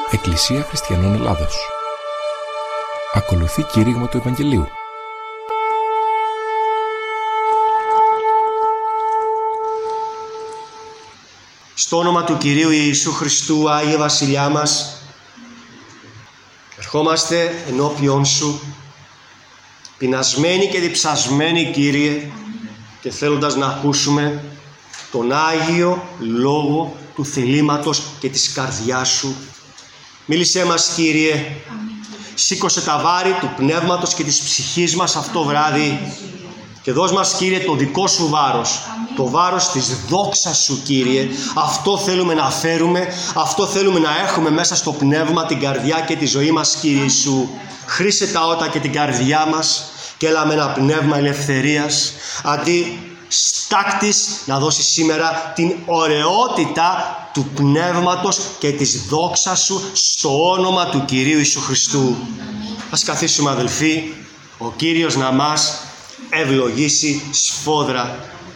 Εκκλησία Χριστιανών Ελλάδος. Ακολουθεί κήρυγμα του Ευαγγελίου. Στο όνομα του Κυρίου Ιησού Χριστού, Άγιε Βασιλιά μας, ερχόμαστε ενώπιον Σου, πεινασμένοι και διψασμένοι, Κύριε, και θέλοντας να ακούσουμε τον Άγιο Λόγο του θελήματος και της καρδιάς Σου. Μίλησέ μας, Κύριε. Σήκωσε τα βάρη του πνεύματος και της ψυχής μας αυτό βράδυ και δώσ' μας, Κύριε, το δικό Σου βάρος, το βάρος της δόξας Σου, Κύριε. Αυτό θέλουμε να φέρουμε, αυτό θέλουμε να έχουμε μέσα στο πνεύμα, την καρδιά και τη ζωή μας, Κύριε Ιησού. Χρήσε τα ότα και την καρδιά μας και έλα με ένα πνεύμα ελευθερίας, αντί στάκτης να δώσει σήμερα την ωραιότητα του πνεύματος και της δόξας Σου στο όνομα του Κυρίου Ιησού Χριστού. Ας καθίσουμε, αδελφοί, ο Κύριος να μας ευλογήσει σφόδρα.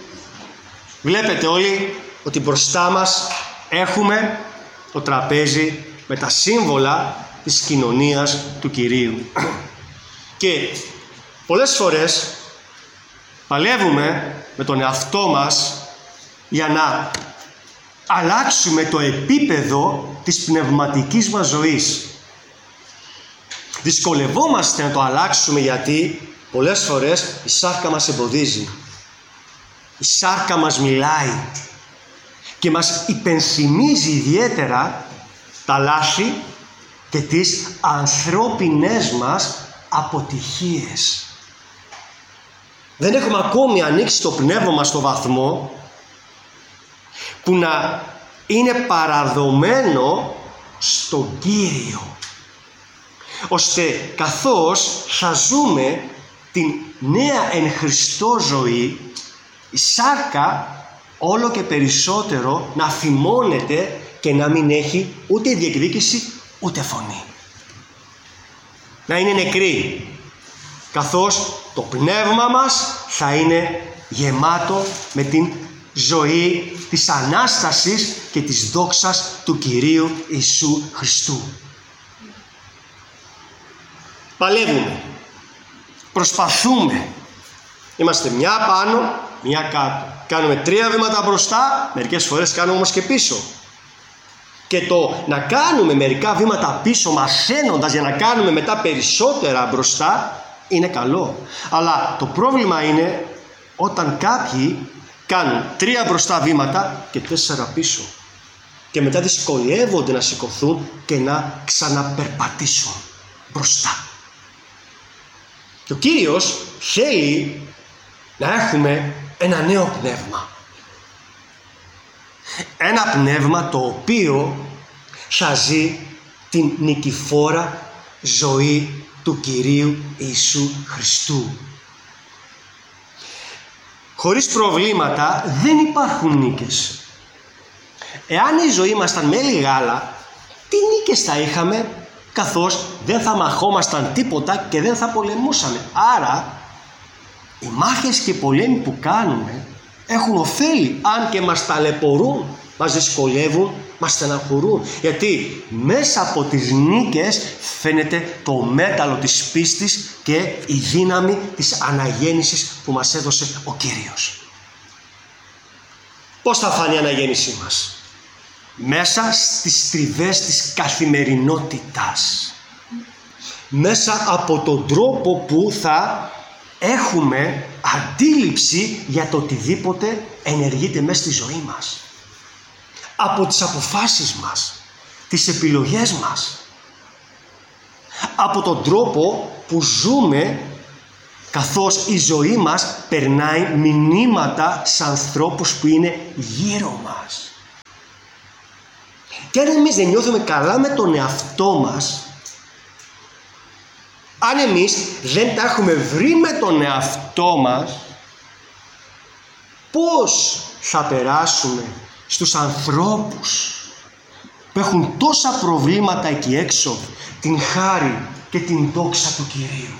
Βλέπετε όλοι ότι μπροστά μας έχουμε το τραπέζι με τα σύμβολα της κοινωνίας του Κυρίου. Και πολλές φορές παλεύουμε με τον εαυτό μας για να αλλάξουμε το επίπεδο της πνευματικής μας ζωής. Δυσκολευόμαστε να το αλλάξουμε γιατί πολλές φορές η σάρκα μας εμποδίζει. Η σάρκα μας μιλάει και μας υπενθυμίζει ιδιαίτερα τα λάθη και τις ανθρώπινες μας αποτυχίες. Δεν έχουμε ακόμη ανοίξει το πνεύμα μας στο βαθμό που να είναι παραδομένο στον Κύριο, ώστε καθώς θα ζούμε την νέα εν Χριστώ ζωή, η σάρκα όλο και περισσότερο να θυμώνεται και να μην έχει ούτε διεκδίκηση ούτε φωνή. Να είναι νεκρή, καθώς το πνεύμα μας θα είναι γεμάτο με την ζωή της Ανάστασης και της δόξας του Κυρίου Ιησού Χριστού. Παλεύουμε, προσπαθούμε, είμαστε μια πάνω, μια κάτω. Κάνουμε 3 βήματα μπροστά, μερικές φορές κάνουμε όμως και πίσω. Και το να κάνουμε μερικά βήματα πίσω μαθαίνοντας για να κάνουμε μετά περισσότερα μπροστά είναι καλό. Αλλά το πρόβλημα είναι όταν κάποιοι κάνουν 3 μπροστά βήματα και 4 πίσω και μετά δυσκολεύονται να σηκωθούν και να ξαναπερπατήσουν μπροστά. Και ο Κύριος θέλει να έχουμε ένα νέο πνεύμα. Ένα πνεύμα το οποίο θα ζει την νικηφόρα ζωή του Κυρίου Ιησού Χριστού. Χωρίς προβλήματα δεν υπάρχουν νίκες. Εάν η ζωή μας ήταν μέλι γάλα, τι νίκες θα είχαμε, καθώς δεν θα μαχόμασταν τίποτα και δεν θα πολεμούσαμε. Άρα οι μάχες και οι πολέμοι που κάνουμε έχουν ωφέλη, αν και μας ταλαιπωρούν, μας δυσκολεύουν, μας στεναχωρούν. Γιατί μέσα από τις νίκες φαίνεται το μέταλλο της πίστης και η δύναμη της αναγέννησης που μας έδωσε ο Κύριος. Πώς θα φανεί η αναγέννησή μας? Μέσα στις τριβές της καθημερινότητας. Μέσα από τον τρόπο που θα έχουμε αντίληψη για το οτιδήποτε ενεργείται μέσα στη ζωή μας. Από τις αποφάσεις μας, τις επιλογές μας. Από τον τρόπο που ζούμε, καθώς η ζωή μας περνάει μηνύματα σε ανθρώπους που είναι γύρω μας. Και αν εμείς δεν νιώθουμε καλά με τον εαυτό μας, αν εμείς δεν τα έχουμε βρει με τον εαυτό μας, πώς θα περάσουμε στους ανθρώπους που έχουν τόσα προβλήματα εκεί έξω την χάρη και την δόξα του Κυρίου?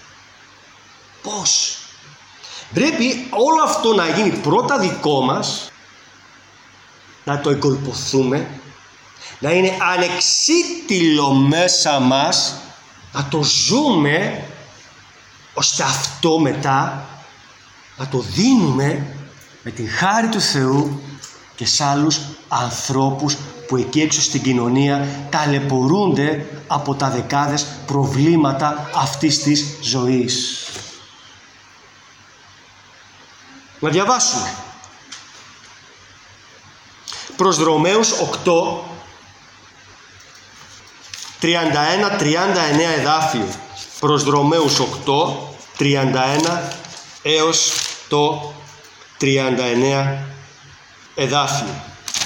Πώς? Πρέπει όλο αυτό να γίνει πρώτα δικό μας, να το εγκολποθούμε, να είναι ανεξίτηλο μέσα μας, να το ζούμε, ώστε αυτό μετά να το δίνουμε με την χάρη του Θεού και σε άλλους ανθρώπους που εκεί έξω στην κοινωνία ταλαιπωρούνται από τα δεκάδες προβλήματα αυτής της ζωής. Να διαβάσουμε. Προς Ρωμαίους 8, 31-39 εδάφιο. Προς Ρωμαίους 8, 31 έως το 39 εδάφιο.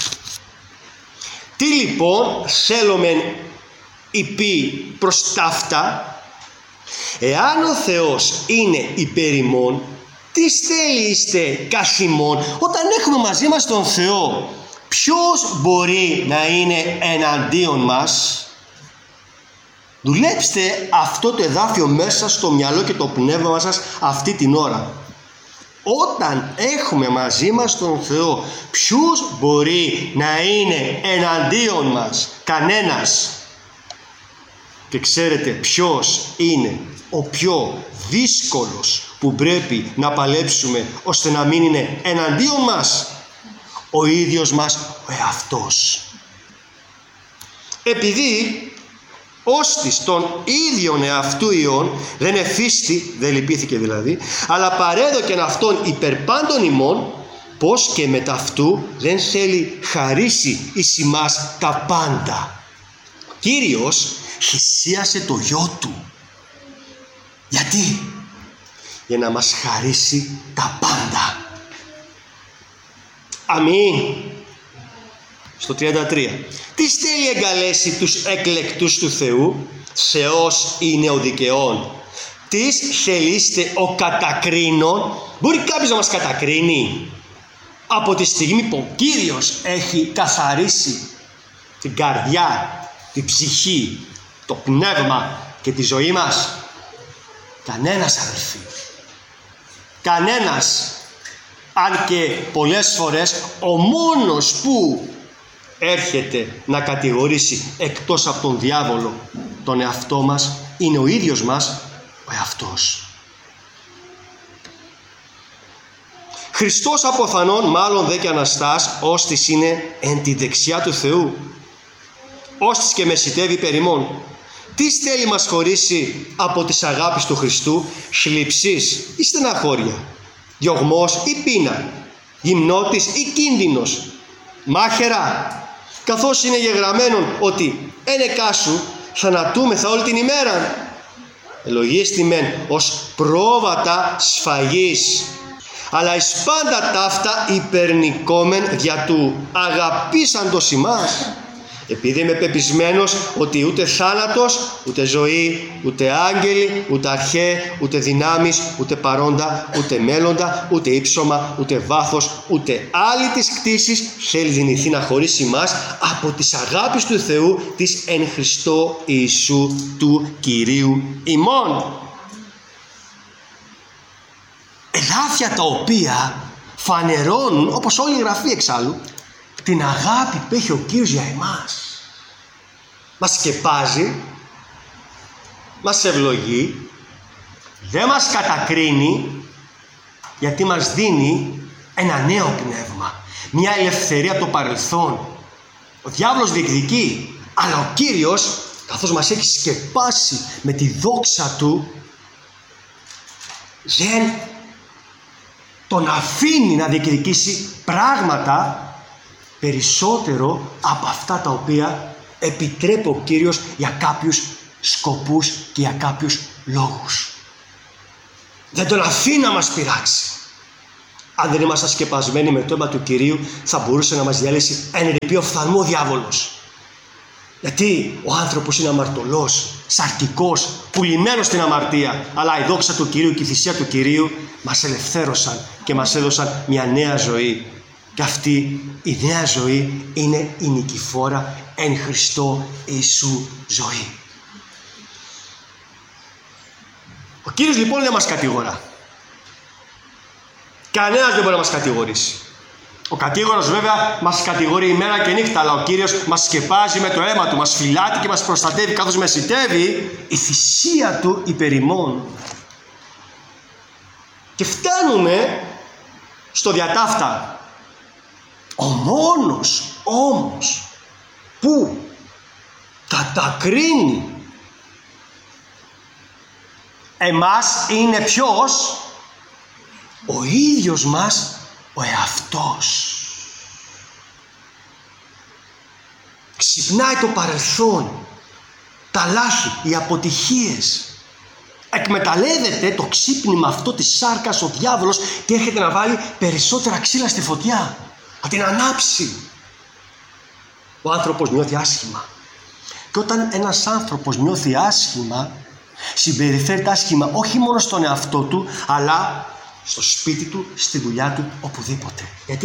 Τι λοιπόν θέλομεν υπή προς ταύτα, εάν ο Θεός είναι υπέρ ημών, τι θέλει είστε καθημών? Όταν έχουμε μαζί μας τον Θεό, ποιος μπορεί να είναι εναντίον μας? Δουλέψτε αυτό το εδάφιο μέσα στο μυαλό και το πνεύμα σας αυτή την ώρα. Όταν έχουμε μαζί μας τον Θεό, ποιος μπορεί να είναι εναντίον μας? Κανένας. Και ξέρετε ποιος είναι ο πιο δύσκολος που πρέπει να παλέψουμε ώστε να μην είναι εναντίον μας? Ο ίδιος μας ο εαυτός. Επειδή όστις των ίδιων εαυτού ιών δεν εφίστη, δεν λυπήθηκε δηλαδή, αλλά παρέδοκεν αυτόν υπερπάντων ημών, πως και με ταυτού δεν θέλει χαρίσει εις ημάς τα πάντα. Ο Κύριος θυσίασε το γιο του. Γιατί? Για να μας χαρίσει τα πάντα. Αμήν. Στο 33. Τι θέλει εγκαλέσει τους εκλεκτούς του Θεού? Θεός είναι ο δικαιών. Τι θελείστε ο κατακρίνων? Μπορεί κάποιος να μας κατακρίνει? Από τη στιγμή που ο Κύριος έχει καθαρίσει την καρδιά, την ψυχή, το πνεύμα και τη ζωή μας, κανένας, αδελφοί, κανένας. Αν και πολλές φορές ο μόνος που έρχεται να κατηγορήσει εκτός από τον διάβολο τον εαυτό μας είναι ο ίδιος μας ο εαυτός. Χριστός αποθανών μάλλον δε και Αναστάς, ώστις είναι εν τη δεξιά του Θεού, ώστις και μεσητεύει περιμών. Τι θέλει μας χωρίσει από τις αγάπης του Χριστού? Θλιψής ή στεναχώρια, διωγμός ή πείνα, γυμνότης ή κίνδυνος, μάχαιρα? Καθώς είναι γεγραμμένον ότι ένεκά σου θανατούμεθα όλη την ημέρα. Ελογίστη μεν ως πρόβατα σφαγής, αλλά εις πάντα ταύτα υπερνικόμεν δια του αγαπήσαντος ημάς. Επειδή είμαι πεπισμένος ότι ούτε θάνατος, ούτε ζωή, ούτε άγγελοι, ούτε αρχαίοι, ούτε δυνάμεις, ούτε παρόντα, ούτε μέλλοντα, ούτε ύψωμα, ούτε βάθος, ούτε άλλη της κτήσης θέλει δυνηθεί να χωρίσει μας από τις αγάπης του Θεού της εν Χριστώ Ιησού του Κυρίου ημών. Εδάφια τα οποία φανερώνουν, όπως όλη η Γραφή εξάλλου, την αγάπη που έχει ο Κύριος για εμάς. Μας σκεπάζει, μας ευλογεί, δεν μας κατακρίνει, γιατί μας δίνει ένα νέο πνεύμα, μια ελευθερία από το παρελθόν. Ο διάβολος διεκδικεί, αλλά ο Κύριος, καθώς μας έχει σκεπάσει με τη δόξα του, δεν τον αφήνει να διεκδικήσει πράγματα περισσότερο από αυτά τα οποία επιτρέπει ο Κύριος για κάποιους σκοπούς και για κάποιους λόγους. Δεν τον αφήνει να μας πειράξει. Αν δεν ήμασταν σκεπασμένοι με το αίμα του Κυρίου, θα μπορούσε να μας διαλύσει εν ρηπή οφθαλμό ο διάβολος. Γιατί ο άνθρωπος είναι αμαρτωλός, σαρκικός, πουλημένος στην αμαρτία. Αλλά η δόξα του Κυρίου και η θυσία του Κυρίου μας ελευθέρωσαν και μας έδωσαν μια νέα ζωή. Και αυτή η νέα ζωή είναι η νικηφόρα εν Χριστώ Ιησού ζωή. Ο Κύριος λοιπόν δεν μας κατηγορά. Κανένας δεν μπορεί να μας κατηγορήσει. Ο κατήγορος βέβαια μας κατηγορεί ημέρα και νύχτα, αλλά ο Κύριος μας σκεπάζει με το αίμα του, μας φυλάτει και μας προστατεύει, καθώς μεσιτεύει η θυσία του υπέρ ημών. Και φτάνουμε στο διατάφτα. Ο μόνος όμως που κατακρίνει εμάς είναι ποιος? Ο ίδιος μας ο εαυτός. Ξυπνάει το παρελθόν, τα λάθη, οι αποτυχίες. Εκμεταλλεύεται το ξύπνημα αυτό της σάρκας ο διάβολος και έρχεται να βάλει περισσότερα ξύλα στη φωτιά, να την ανάψει. Ο άνθρωπος νιώθει άσχημα. Και όταν ένας άνθρωπος νιώθει άσχημα, συμπεριφέρεται άσχημα όχι μόνο στον εαυτό του, αλλά στο σπίτι του, στη δουλειά του, οπουδήποτε. Γιατί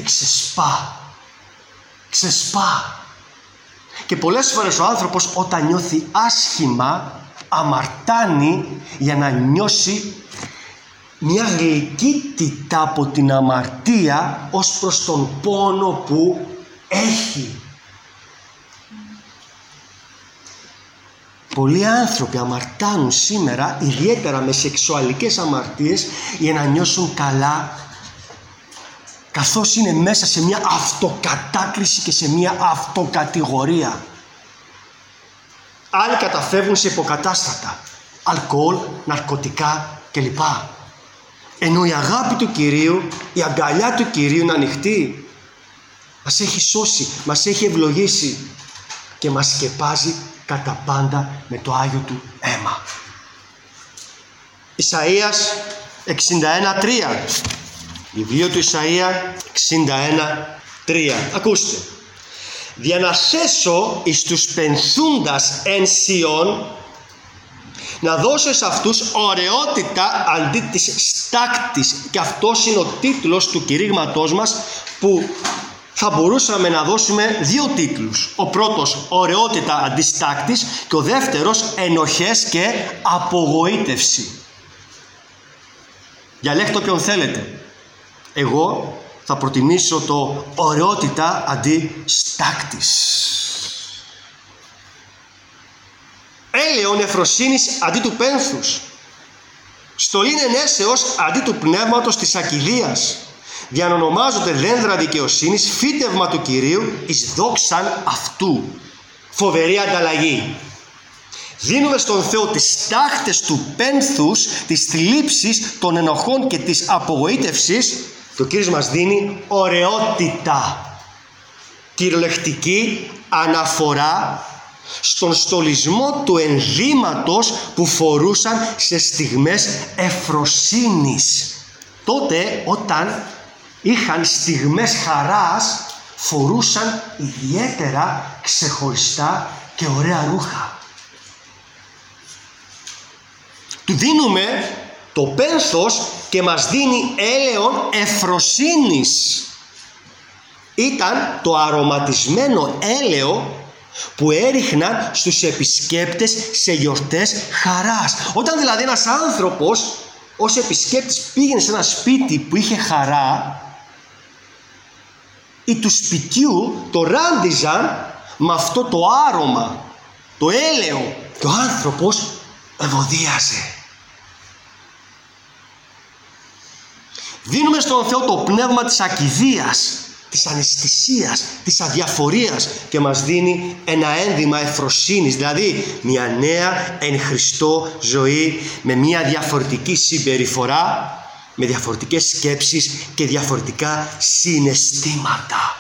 ξεσπά. Και πολλές φορές ο άνθρωπος όταν νιώθει άσχημα, αμαρτάνει για να νιώσει μια γλυκύτητα από την αμαρτία ως προς τον πόνο που έχει. Πολλοί άνθρωποι αμαρτάνουν σήμερα, ιδιαίτερα με σεξουαλικές αμαρτίες, για να νιώσουν καλά, καθώς είναι μέσα σε μια αυτοκατάκριση και σε μια αυτοκατηγορία. Άλλοι καταφεύγουν σε υποκατάστατα, αλκοόλ, ναρκωτικά κλπ. Ενώ η αγάπη του Κυρίου, η αγκαλιά του Κυρίου είναι ανοιχτή. Μας έχει σώσει, μας έχει ευλογήσει και μας σκεπάζει κατά πάντα με το Άγιο του αίμα. Ισαΐας 61:3. Βιβλίο του Ισαΐα 61:3. Ακούστε. «Διανασέσω εις τους πενθούντας εν Σιών, να δώσω σε αυτούς ωραιότητα αντί της στάκτης». Και αυτός είναι ο τίτλος του κηρύγματός μας, που θα μπορούσαμε να δώσουμε δύο τίτλους. Ο πρώτος, ωραιότητα αντί στάκτης, και ο δεύτερος, ενοχές και απογοήτευση. Διαλέξτε όποιον θέλετε. Εγώ θα προτιμήσω το ωραιότητα αντί στάκτης. Έλεον εφροσύνης αντί του πένθους. Στολήν ενέσεως αντί του πνεύματος της ακηδείας. Διανονομάζονται δένδρα δικαιοσύνης, φύτευμα του Κυρίου εις δόξαν αυτού. Φοβερή ανταλλαγή. Δίνουμε στον Θεό τις τάχτες του πένθους, της θλίψης, των ενοχών και της απογοήτευσης, και ο Κύριος μας δίνει ωραιότητα. Κυριολεκτική αναφορά στον στολισμό του ενδύματος που φορούσαν σε στιγμές εφροσύνης. Τότε όταν είχαν στιγμές χαράς, φορούσαν ιδιαίτερα ξεχωριστά και ωραία ρούχα. Του δίνουμε το πένθος και μας δίνει έλεον εφροσύνης. Ήταν το αρωματισμένο έλαιο που έριχναν στους επισκέπτες σε γιορτές χαράς. Όταν δηλαδή ένας άνθρωπος ως επισκέπτης πήγαινε σε ένα σπίτι που είχε χαρά, οι του σπιτιού το ράντιζαν με αυτό το άρωμα, το έλαιο, και ο άνθρωπος ευωδίαζε. Δίνουμε στον Θεό το πνεύμα της ακηδείας, της αναισθησίας, της αδιαφορίας, και μας δίνει ένα ένδυμα εφροσύνης, δηλαδή μια νέα εν Χριστώ ζωή με μια διαφορετική συμπεριφορά, με διαφορετικές σκέψεις και διαφορετικά συναισθήματα.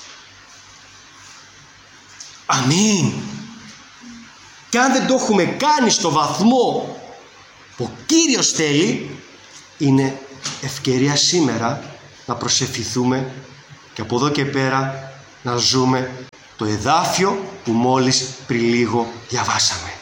Αμήν. Και αν δεν το έχουμε κάνει στο βαθμό που ο Κύριος θέλει, είναι ευκαιρία σήμερα να προσευχηθούμε και από εδώ και πέρα να ζούμε το εδάφιο που μόλις πριν λίγο διαβάσαμε.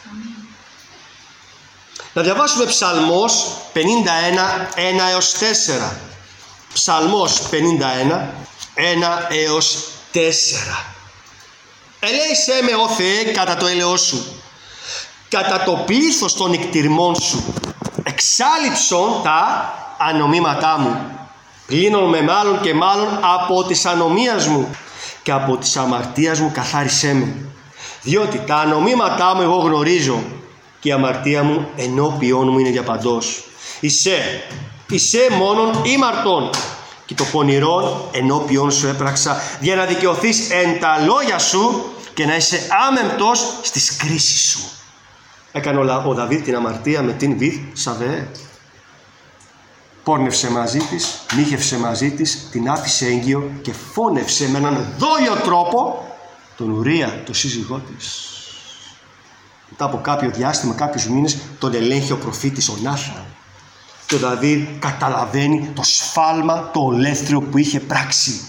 Να διαβάσουμε Ψαλμός 51, 1 έως 4. Ψαλμός 51, 1 έως 4. Ελέησέ με, ó Θεέ, κατά το έλεος σου, κατά το πλήθος των εκτιρμών σου, εξάλειψον τα ανομήματά μου. πλύνομαι μάλλον και μάλλον από της ανομίας μου και από της αμαρτίας μου καθάρισέ με. Διότι τα ανομήματά μου εγώ γνωρίζω και η αμαρτία μου ενώπιόν μου είναι για παντός. Εισέ μόνον ήμαρτον και το πονηρόν ενώπιόν σου έπραξα για να δικαιωθείς εν τα λόγια σου και να είσαι άμεμπτος στις κρίσεις σου. Έκανε ο Δαβίδ την αμαρτία με την Βηθσαβέ. Πόρνευσε μαζί της, μύχευσε μαζί της, την άφησε έγκυο και φώνευσε με έναν δόλιο τρόπο τον Ουρία, τον σύζυγό της. Μετά από κάποιο διάστημα, κάποιους μήνες, τον ελέγχει ο προφήτης ο Νάθαν. Και ο Δαβίδ καταλαβαίνει το σφάλμα, το ολέθριο που είχε πράξει.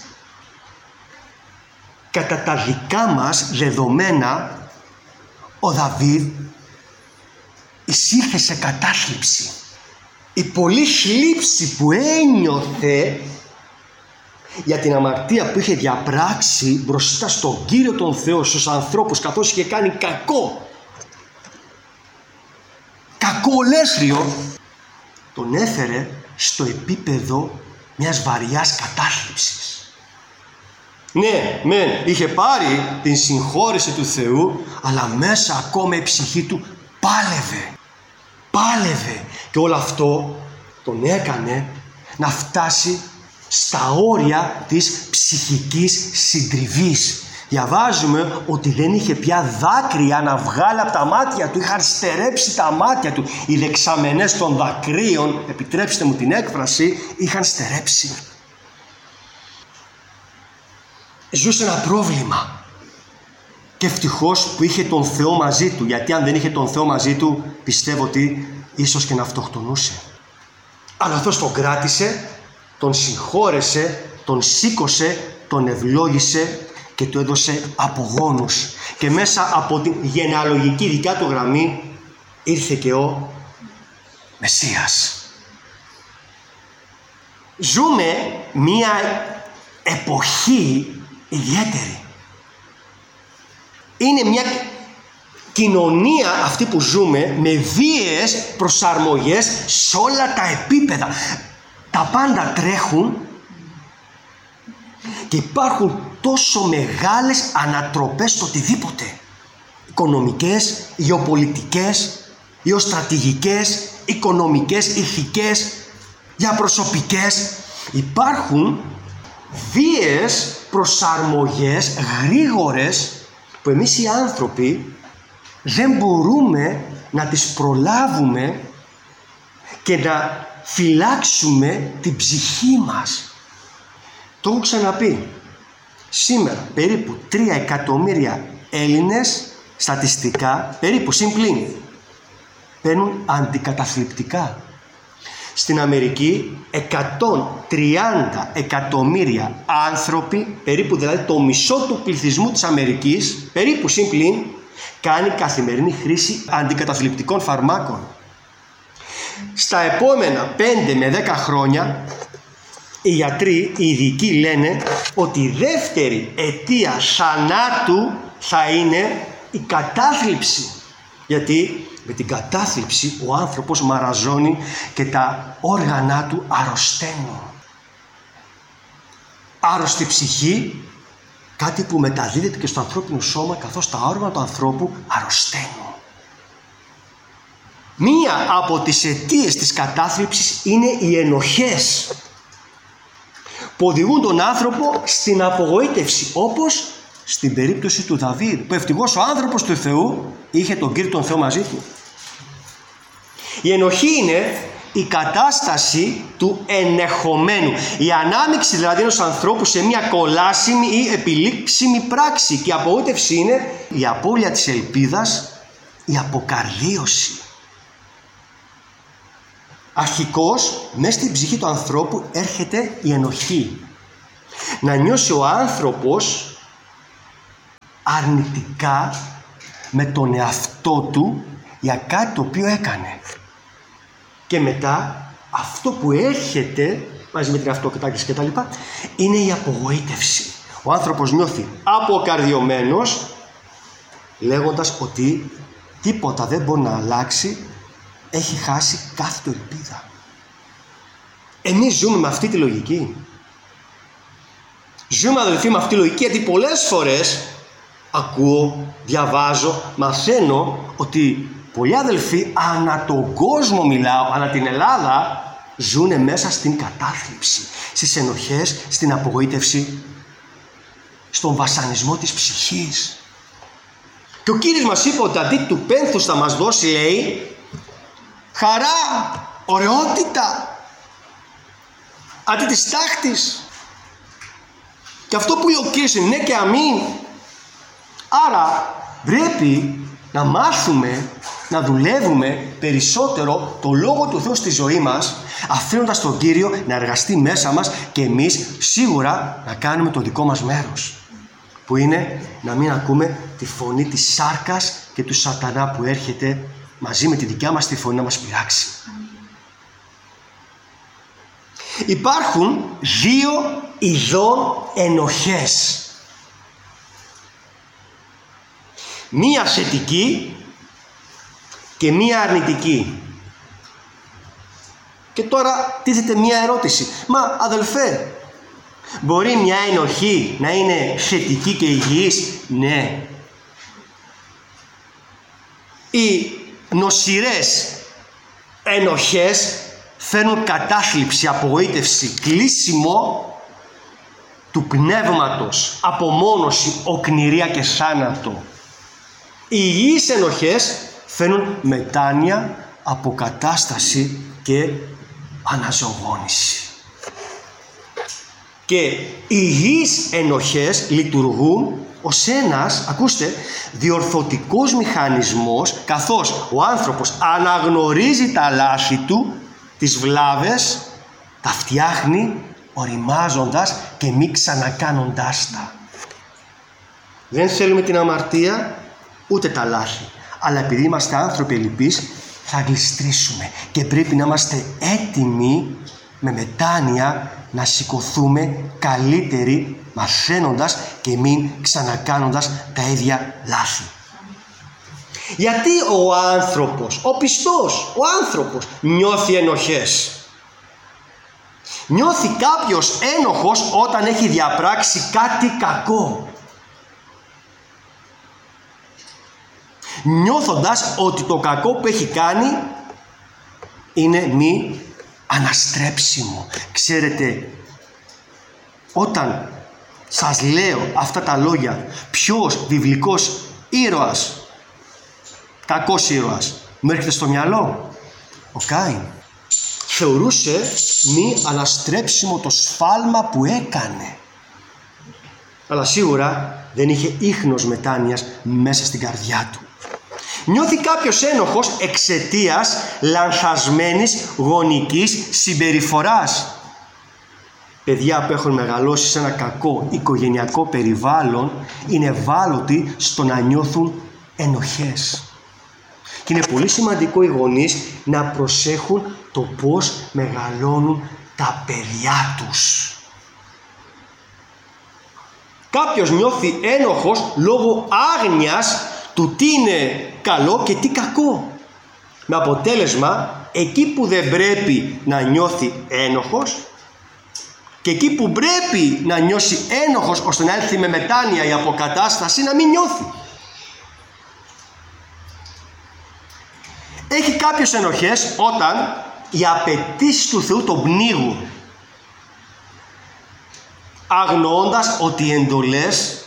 Κατά τα δικά μας δεδομένα, ο Δαβίδ εισήλθε σε κατάθλιψη. Η πολλή θλίψη που ένιωθε για την αμαρτία που είχε διαπράξει μπροστά στον Κύριο τον Θεό, στους ανθρώπους, καθώς είχε κάνει κακό ολέθριο, τον έφερε στο επίπεδο μιας βαριάς κατάθλιψης. Ναι, είχε πάρει την συγχώρεση του Θεού, αλλά μέσα ακόμα η ψυχή του πάλευε. Και όλο αυτό τον έκανε να φτάσει στα όρια της ψυχικής συντριβής. Διαβάζουμε ότι δεν είχε πια δάκρυα να βγάλει από τα μάτια του. Είχαν στερέψει τα μάτια του. Οι δεξαμενές των δακρύων, επιτρέψτε μου την έκφραση, είχαν στερέψει. Ζούσε ένα πρόβλημα. Και ευτυχώς που είχε τον Θεό μαζί του. Γιατί αν δεν είχε τον Θεό μαζί του, πιστεύω ότι ίσως και να αυτοκτονούσε. Αλλά αυτός τον κράτησε, τον συγχώρεσε, τον σήκωσε, τον ευλόγησε και του έδωσε απογόνους. Και μέσα από την γενεαλογική δικιά του γραμμή ήρθε και ο Μεσσίας. Ζούμε μία εποχή ιδιαίτερη. Είναι μια κοινωνία αυτή που ζούμε με βίαιες προσαρμογές σε όλα τα επίπεδα. Τα πάντα τρέχουν και υπάρχουν τόσο μεγάλες ανατροπές στο οτιδήποτε. Οικονομικές, γεωπολιτικές, γεωστρατηγικές, οικονομικές, ηθικές, διαπροσωπικές. Υπάρχουν βίαιες προσαρμογές γρήγορες που εμείς οι άνθρωποι δεν μπορούμε να τις προλάβουμε και να φυλάξουμε την ψυχή μας. Το έχω ξαναπεί. Σήμερα περίπου 3 εκατομμύρια Έλληνες στατιστικά, περίπου συμπλήν, παίρνουν αντικαταθλιπτικά. Στην Αμερική 130 εκατομμύρια άνθρωποι, περίπου δηλαδή το μισό του πληθυσμού της Αμερικής, περίπου συμπλήν, κάνει καθημερινή χρήση αντικαταθλιπτικών φαρμάκων. Στα επόμενα 5 με 10 χρόνια οι γιατροί, οι ειδικοί λένε ότι η δεύτερη αιτία θανάτου θα είναι η κατάθλιψη. Γιατί με την κατάθλιψη ο άνθρωπος μαραζώνει και τα όργανα του αρρωσταίνουν. Άρρωστη ψυχή, κάτι που μεταδίδεται και στο ανθρώπινο σώμα, καθώς τα όργανα του ανθρώπου αρρωσταίνουν. Μία από τις αιτίες της κατάθλιψης είναι οι ενοχές που οδηγούν τον άνθρωπο στην απογοήτευση, όπως στην περίπτωση του Δαβίδ, που ευτυχώς ο άνθρωπος του Θεού είχε τον Κύριο τον Θεό μαζί του. Η ενοχή είναι η κατάσταση του ενεχομένου, η ανάμειξη δηλαδή ενός ανθρώπου σε μια κολάσιμη ή επιλήψιμη πράξη, και η απογοήτευση είναι η απώλεια της ελπίδας, η αποκαρδίωση. Αρχικώς μέσα στην ψυχή του ανθρώπου έρχεται η ενοχή. Να νιώσει ο άνθρωπος αρνητικά με τον εαυτό του για κάτι το οποίο έκανε. Και μετά αυτό που έρχεται μαζί με την αυτοκράτηση και τα λοιπά είναι η απογοήτευση. Ο άνθρωπος νιώθει αποκαρδιωμένος, λέγοντας ότι τίποτα δεν μπορεί να αλλάξει, έχει χάσει κάθε του ελπίδα. Εμείς ζούμε με αυτή τη λογική. Ζούμε, αδελφοί, με αυτή τη λογική, γιατί πολλές φορές ακούω, διαβάζω, μαθαίνω ότι πολλοί αδελφοί ανά τον κόσμο, μιλάω, ανά την Ελλάδα, ζουνε μέσα στην κατάθλιψη, στις ενοχές, στην απογοήτευση, στον βασανισμό της ψυχής. Και ο Κύριος μας είπε ότι αντί του πένθους θα μας δώσει, λέει, χαρά, ωραιότητα, αντί της τάχτης. Και αυτό που λέει ο Κύριος είναι ναι και αμήν. Άρα πρέπει να μάθουμε να δουλεύουμε περισσότερο το Λόγο του Θεού στη ζωή μας, αφήνοντας τον Κύριο να εργαστεί μέσα μας και εμείς σίγουρα να κάνουμε το δικό μας μέρος, που είναι να μην ακούμε τη φωνή της σάρκας και του σατανά που έρχεται μαζί με τη δικιά μας τη φωνή να μας πειράξει. Υπάρχουν δύο ειδών ενοχές. Μία θετική και μία αρνητική. Και τώρα τίθεται μία ερώτηση. Μα αδελφέ, μπορεί μια ενοχή να είναι θετική και υγιής? Ναι. Οι νοσηρές ενοχές φέρνουν κατάθλιψη, απογοήτευση, κλείσιμο του πνεύματος, απομόνωση, οκνηρία και θάνατο. Οι υγιείς ενοχές φέρνουν μετάνοια, αποκατάσταση και αναζωογόνηση. Και οι υγιείς ενοχές λειτουργούν ως ένας, ακούστε, διορθωτικός μηχανισμός, καθώς ο άνθρωπος αναγνωρίζει τα λάθη του, τις βλάβες, τα φτιάχνει οριμάζοντας και μη ξανακάνοντάς τα. Δεν θέλουμε την αμαρτία ούτε τα λάθη, αλλά επειδή είμαστε άνθρωποι ελλειπείς θα γλιστρήσουμε και πρέπει να είμαστε έτοιμοι με μετάνοια να σηκωθούμε καλύτεροι, μαθαίνοντας και μην ξανακάνοντας τα ίδια λάθη. Γιατί ο άνθρωπος, ο πιστός, ο άνθρωπος νιώθει ενοχές? Νιώθει κάποιος ένοχος όταν έχει διαπράξει κάτι κακό, νιώθοντας ότι το κακό που έχει κάνει είναι μη αναστρέψιμο. Ξέρετε, όταν σας λέω αυτά τα λόγια, ποιος βιβλικός ήρωας, κακός ήρωας, μου έρχεται στο μυαλό? Ο Κάιν. Θεωρούσε μη αναστρέψιμο το σφάλμα που έκανε, αλλά σίγουρα δεν είχε ίχνος μετάνοιας μέσα στην καρδιά του. Νιώθει κάποιος ένοχος εξαιτίας λανθασμένης γονικής συμπεριφοράς. Παιδιά που έχουν μεγαλώσει σε ένα κακό οικογενειακό περιβάλλον είναι ευάλωτοι στο να νιώθουν ενοχές. Και είναι πολύ σημαντικό οι γονείς να προσέχουν το πώς μεγαλώνουν τα παιδιά τους. Κάποιος νιώθει ένοχος λόγω άγνοιας του τι είναι καλό και τι κακό. Με αποτέλεσμα, εκεί που δεν πρέπει να νιώθει ένοχος και εκεί που πρέπει να νιώσει ένοχος ώστε να έλθει με μετάνοια η αποκατάσταση, να μην νιώθει. Έχει κάποιος ενοχές όταν οι απαιτήσεις του Θεού τον πνίγουν, αγνοώντας ότι οι εντολές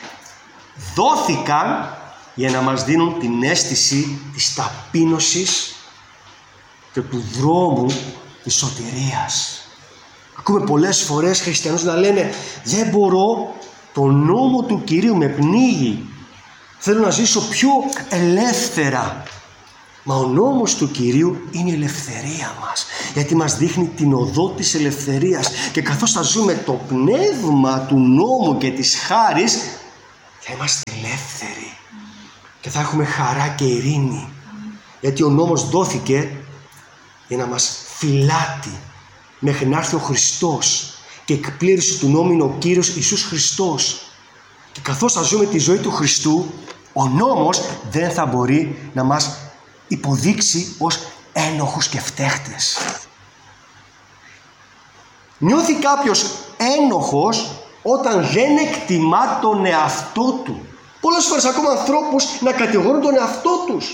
δόθηκαν για να μας δίνουν την αίσθηση της ταπείνωσης και του δρόμου της σωτηρίας. Ακούμε πολλές φορές χριστιανούς να λένε δεν μπορώ, το νόμο του Κυρίου με πνίγει, θέλω να ζήσω πιο ελεύθερα. Μα ο νόμος του Κυρίου είναι η ελευθερία μας, γιατί μας δείχνει την οδό της ελευθερίας, και καθώς θα ζούμε το πνεύμα του νόμου και της χάρης θα είμαστε ελεύθεροι και θα έχουμε χαρά και ειρήνη, γιατί ο νόμος δόθηκε για να μας φυλάτει μέχρι να έρθει ο Χριστός, και εκπλήρωση του νόμου είναι ο Κύριος Ιησούς Χριστός. Και καθώς θα ζούμε τη ζωή του Χριστού, ο νόμος δεν θα μπορεί να μας υποδείξει ως ένοχους και φταίχτες. Νιώθει κάποιος ένοχος όταν δεν εκτιμά τον εαυτό του. Πολλές φορές ακόμα ανθρώπους να κατηγορούν τον εαυτό τους.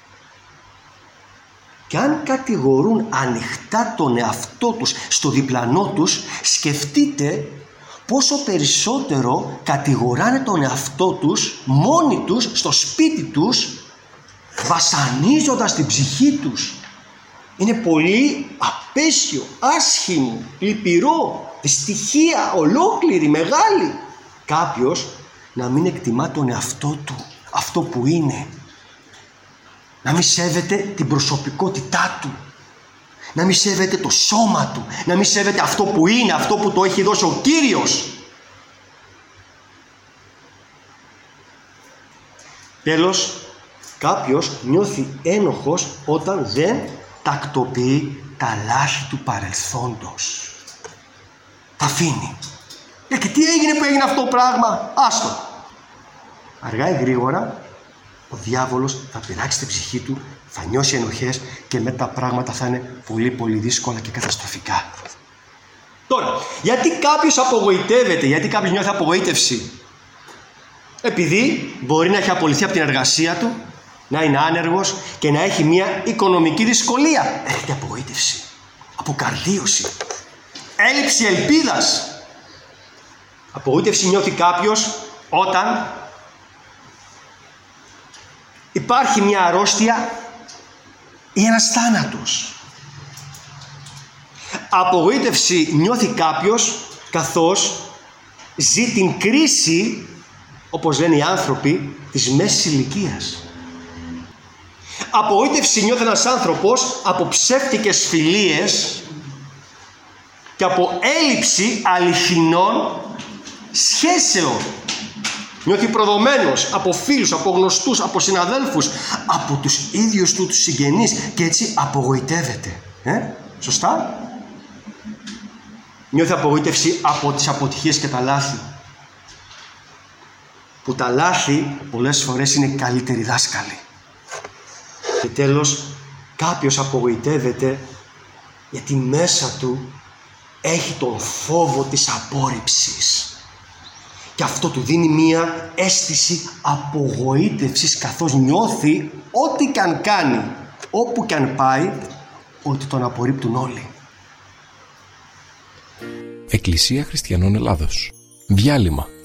Και αν κατηγορούν ανοιχτά τον εαυτό τους στο διπλανό τους, σκεφτείτε πόσο περισσότερο κατηγοράνε τον εαυτό τους μόνοι τους στο σπίτι τους, βασανίζοντας την ψυχή τους. Είναι πολύ απέσιο, άσχημο, λυπηρό, δυστυχία ολόκληρη, μεγάλη. Κάποιος να μην εκτιμά τον εαυτό του, αυτό που είναι. Να μην σέβεται την προσωπικότητά του. Να μην σέβεται το σώμα του. Να μην σέβεται αυτό που είναι, αυτό που το έχει δώσει ο Κύριος. Τέλος, κάποιος νιώθει ένοχος όταν δεν τακτοποιεί τα λάθη του παρελθόντος. Τα αφήνει. Και τι έγινε που έγινε αυτό το πράγμα? Άστο. Αργά ή γρήγορα ο διάβολος θα πειράξει την ψυχή του, θα νιώσει ενοχές και μετά τα πράγματα θα είναι πολύ πολύ δύσκολα και καταστροφικά. Τώρα, γιατί κάποιος απογοητεύεται, γιατί κάποιος νιώθει απογοήτευση? Επειδή μπορεί να έχει απολυθεί από την εργασία του, να είναι άνεργος και να έχει μια οικονομική δυσκολία. Έρχεται απογοήτευση, αποκαρδίωση, έλλειψη ελπίδας. Απογοήτευση νιώθει κάποιος όταν υπάρχει μια αρρώστια ή ένας θάνατος. Απογοήτευση νιώθει κάποιος καθώς ζει την κρίση, όπως λένε οι άνθρωποι, της μέσης ηλικίας. Απογοήτευση νιώθει ένας άνθρωπος από ψεύτικες φιλίες και από έλλειψη αληθινών σχέσεων. Νιώθει προδομένος από φίλους, από γνωστούς, από συναδέλφους, από τους ίδιους του τους συγγενείς και έτσι απογοητεύεται. Σωστά? Νιώθει απογοήτευση από τις αποτυχίες και τα λάθη. Που τα λάθη πολλές φορές είναι καλύτεροι δάσκαλοι. Και τέλος, κάποιος απογοητεύεται γιατί μέσα του έχει τον φόβο της απόρριψης. Και αυτό του δίνει μία αίσθηση απογοήτευσης, καθώς νιώθει ό,τι και αν κάνει, όπου και αν πάει, ότι τον απορρίπτουν όλοι. Εκκλησία Χριστιανών Ελλάδος. Διάλειμμα.